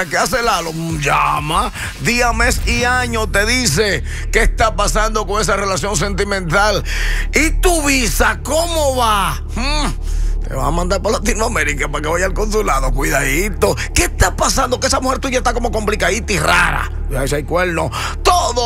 pregunta que hace Lalo, llama, día, mes y año, te dice qué está pasando con esa relación sentimental. ¿Y tu visa cómo va? Te van a mandar para Latinoamérica para que vaya al consulado, cuidadito. ¿Qué está pasando? Que esa mujer tuya está como complicadita y rara. Ya ese hay cuerno. Todo